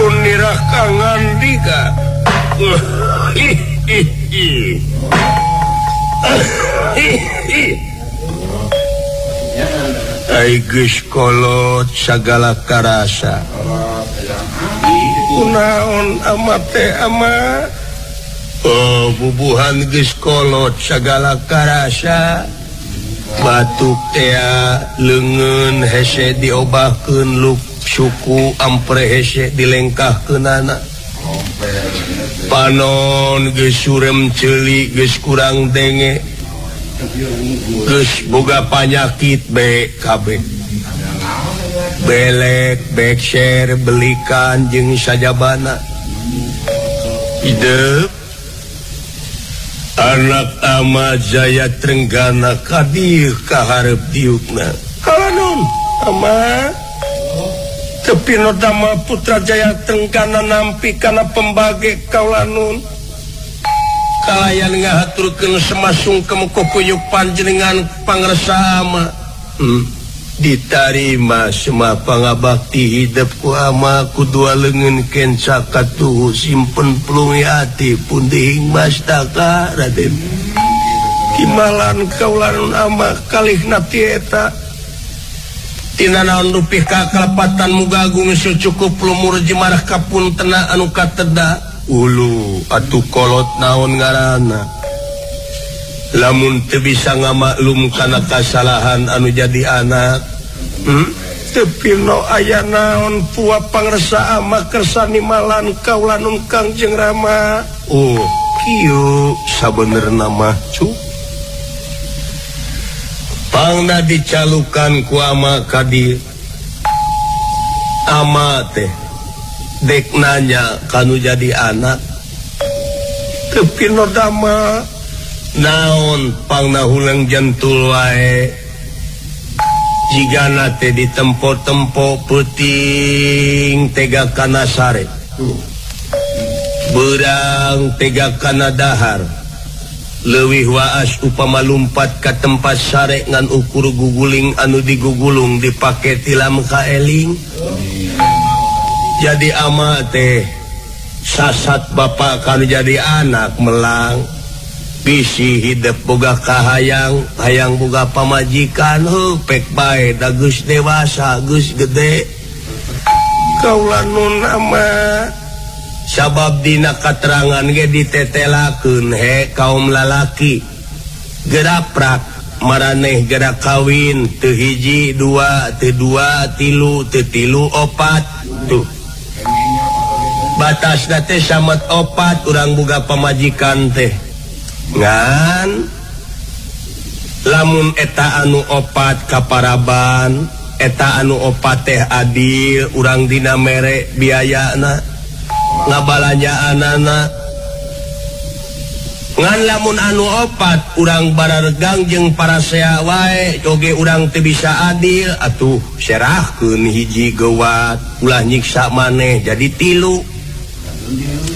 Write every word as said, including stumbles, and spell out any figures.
punirah kangandika. Ai geus kolot sagala karasa. Kunaon amat teh ama? Oh, bubuhan geus kolot sagala karasa. Batuk teh leungeun hese diobahkeun luk suku ampre hese dilengkahkeunana. Panon geus surem ceuli geus kurang denge. Geus boga panyakit be kabeh. Belek, bekser, belikan jeung sajabana. Hidup anak ama Jaya Trenggana kadieu kaharep diukna. Kalanon ama tepi nodama putra Jaya Trenggana nampi kana pembage kaulanun. Kalayan ngahaturkeun semasungkem kokuyuk panjenengan pangresa ama. Hmm. Ditarima semua pangabakti hidup ku ama kudua leungeun kenca katuhu simpen pelungi hati pun dihing mastaka Raden. Kimalan kaulanun ama kalihna ti eta. Tina naon rupih ka kalepatan muga agung cukup lumur jemarah kapuntena anu kateda. Ulu atuh kolot naon ngaranna. Lamun teu bisa ngamaklum kana kasalahan anu jadi anak, hmm? Tepi no aya naon puah pangresa ama kersani malan kaulanun Kangjeng Rama. Oh, kieu sabenerna mah cu. Pangna dicalukan ku ama kadieu. Ama teh dek nanya kanu jadi anak. Tepi no dama naon pangna hulang jantul wae jigana teh ditempo-tempo puting tega kana sare berang tega kana dahar leuwih waas upama lumpat ka tempat sare ngan ukur guguling anu digugulung dipake tilam kaeling. Jadi ama teh sasat bapak kan jadi anak melang bisi hidup boga kahayang hayang boga pamajikan heuh pek bae da geus dewasa geus gede kaulanun ama sabab dina katerangan ge ditetelakeun he kaum lalaki geraprak maraneh gerak kawin teu hiji dua teu dua tilu teu tilu opat tuh batas teh samet opat urang boga pamajikan teh ngan lamun eta anu opat kaparaban eta anu opat teh adil urang dina mere biayana ngabalanjaanana ngan lamun anu opat urang bararegang jeung parasea wae oge urang teu bisa adil atuh serahkeun hiji geuwat ulah nyiksa maneh jadi tilu